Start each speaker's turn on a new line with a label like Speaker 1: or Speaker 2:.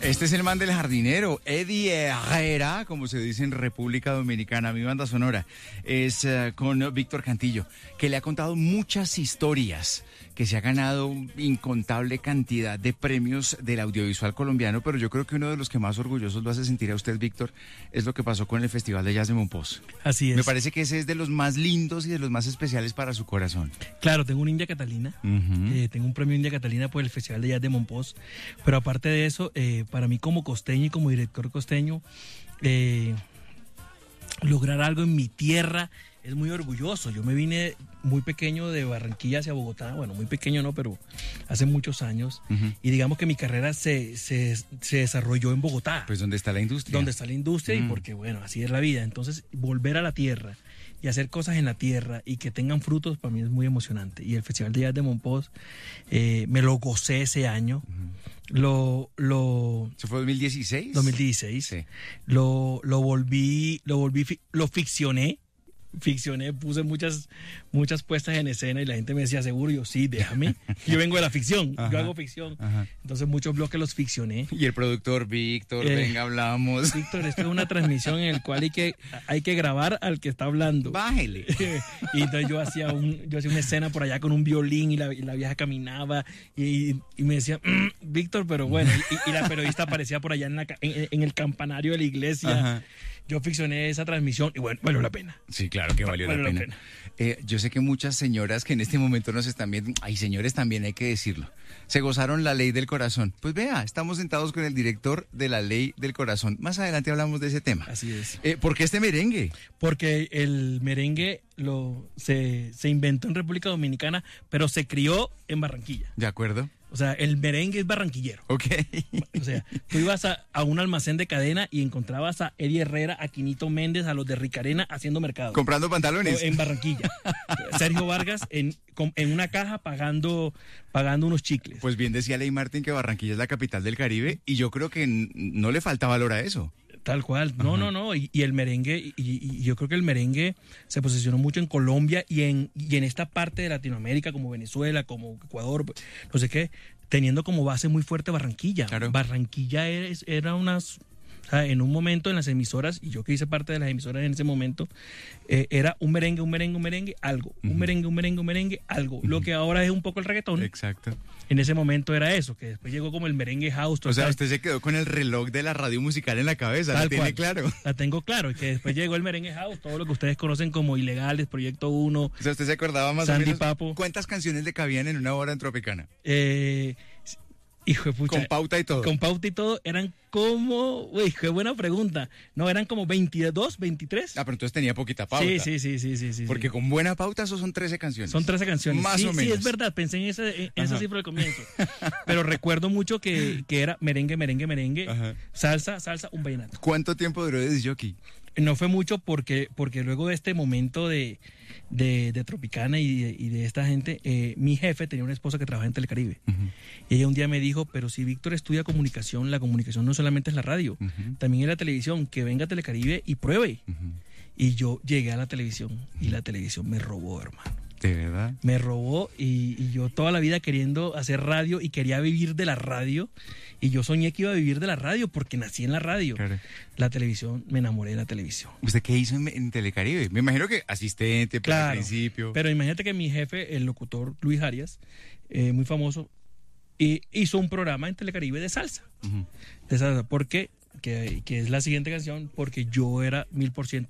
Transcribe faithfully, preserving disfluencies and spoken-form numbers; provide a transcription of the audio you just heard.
Speaker 1: Este es el man del jardinero, Eddie Herrera, como se dice en República Dominicana. Mi banda sonora es uh, con Víctor Cantillo, que le ha contado muchas historias, que se ha ganado incontable cantidad de premios del audiovisual colombiano, pero yo creo que uno de los que más orgullosos lo hace sentir a usted, Víctor, es lo que pasó con el Festival de Jazz de Monpós.
Speaker 2: Así es.
Speaker 1: Me parece que ese es de los más lindos y de los más especiales para su corazón.
Speaker 2: Claro, tengo un India Catalina, uh-huh. eh, tengo un premio India Catalina por el Festival de Jazz de Monpós, pero aparte de eso, eh, para mí como costeño y como director costeño, eh, lograr algo en mi tierra es muy orgulloso. Yo me vine muy pequeño de Barranquilla hacia Bogotá, bueno, muy pequeño no, pero hace muchos años, uh-huh. y digamos que mi carrera se, se, se desarrolló en Bogotá.
Speaker 1: Pues donde está la industria.
Speaker 2: Donde está la industria, mm. y porque, bueno, así es la vida. Entonces, volver a la tierra y hacer cosas en la tierra y que tengan frutos, para mí es muy emocionante. Y el Festival de Jazz de Monpós, eh, me lo gocé ese año. Uh-huh. Lo, lo...
Speaker 1: ¿Eso fue dos mil dieciséis?
Speaker 2: dos mil dieciséis.
Speaker 1: Sí.
Speaker 2: Lo, lo volví, lo volví, lo ficcioné. Ficcioné, puse muchas muchas puestas en escena y la gente me decía, seguro, yo sí, déjame. Yo vengo de la ficción, ajá, yo hago ficción. Ajá. Entonces muchos bloques los ficcioné.
Speaker 1: Y el productor, Víctor, eh, venga, hablamos.
Speaker 2: Víctor, esto es una transmisión en la cual hay que, hay que grabar al que está hablando.
Speaker 1: Bájele.
Speaker 2: Y entonces yo hacía, un, yo hacía una escena por allá con un violín y la, y la vieja caminaba y, y me decía, mmm, Víctor, pero bueno, y, y la periodista aparecía por allá en, la, en, en el campanario de la iglesia. Ajá. Yo ficcioné esa transmisión y bueno, valió la pena.
Speaker 1: Sí, claro que valió, valió la pena. La pena. Eh, yo sé que muchas señoras que en este momento nos están viendo, ay, señores, también hay que decirlo, se gozaron La Ley del Corazón. Pues vea, estamos sentados con el director de La Ley del Corazón. Más adelante hablamos de ese tema.
Speaker 2: Así es.
Speaker 1: Eh, ¿Por qué este merengue?
Speaker 2: Porque el merengue lo se, se inventó en República Dominicana, pero se crió en Barranquilla.
Speaker 1: De acuerdo.
Speaker 2: O sea, el merengue es barranquillero.
Speaker 1: Ok.
Speaker 2: O sea, tú ibas a, a un almacén de cadena y encontrabas a Eddie Herrera, a Quinito Méndez, a los de Ricarena haciendo mercado.
Speaker 1: ¿Comprando pantalones?
Speaker 2: En Barranquilla. Sergio Vargas en, en una caja pagando, pagando unos chicles.
Speaker 1: Pues bien decía Ley Martin que Barranquilla es la capital del Caribe y yo creo que no le falta valor a eso.
Speaker 2: Tal cual, no, Ajá. no, no, y, y el merengue, y, y yo creo que el merengue se posicionó mucho en Colombia y en, y en esta parte de Latinoamérica, como Venezuela, como Ecuador, no sé qué, teniendo como base muy fuerte Barranquilla. Claro. Barranquilla era, era unas... O sea, en un momento en las emisoras, y yo que hice parte de las emisoras en ese momento, eh, era un merengue, un merengue, un merengue, algo. Uh-huh. Un merengue, un merengue, un merengue, algo. Uh-huh. Lo que ahora es un poco el reggaetón.
Speaker 1: Exacto.
Speaker 2: En ese momento era eso, que después llegó como el merengue house.
Speaker 1: O sea, usted se quedó con el reloj de la radio musical en la cabeza, ¿la tiene claro?
Speaker 2: La tengo claro, y que después llegó el merengue house, todo lo que ustedes conocen como Ilegales, Proyecto uno.
Speaker 1: O sea, ¿usted se acordaba más
Speaker 2: Sandy
Speaker 1: o menos
Speaker 2: Papo.
Speaker 1: ¿Cuántas canciones le cabían en una hora en Tropicana?
Speaker 2: Eh... Hijo de pucha.
Speaker 1: Con pauta y todo.
Speaker 2: Con pauta y todo, eran como... Uy, qué buena pregunta. No, eran como veintidós, veintitrés.
Speaker 1: Ah, pero entonces tenía poquita pauta.
Speaker 2: Sí, sí, sí, sí, sí. sí
Speaker 1: Porque
Speaker 2: sí.
Speaker 1: con buena pauta eso son trece canciones.
Speaker 2: Son trece canciones.
Speaker 1: Más
Speaker 2: sí,
Speaker 1: o menos.
Speaker 2: Sí, es verdad, pensé en esa, en esa cifra al comienzo. Pero recuerdo mucho que, que era merengue, merengue, merengue, Ajá. salsa, salsa, un vallenato.
Speaker 1: ¿Cuánto tiempo duró de disc jockey?
Speaker 2: No fue mucho porque, porque luego de este momento de, de, de Tropicana y de, y de esta gente, eh, mi jefe tenía una esposa que trabajaba en Telecaribe. Uh-huh. Y ella un día me dijo, pero si Víctor estudia comunicación, la comunicación no solamente es la radio, uh-huh. también es la televisión, que venga a Telecaribe y pruebe. Uh-huh. Y yo llegué a la televisión y la televisión me robó, hermano.
Speaker 1: ¿De verdad?
Speaker 2: Me robó y, y yo toda la vida queriendo hacer radio y quería vivir de la radio. Y yo soñé que iba a vivir de la radio porque nací en la radio. Claro. La televisión, me enamoré de la televisión.
Speaker 1: ¿Usted qué hizo en, en Telecaribe? Me imagino que asistente, pero
Speaker 2: claro,
Speaker 1: al principio.
Speaker 2: Pero imagínate que mi jefe, el locutor Luis Arias, eh, muy famoso, y hizo un programa en Telecaribe de salsa. Uh-huh. De salsa. ¿Por qué? Que, que es la siguiente canción, porque yo era mil por ciento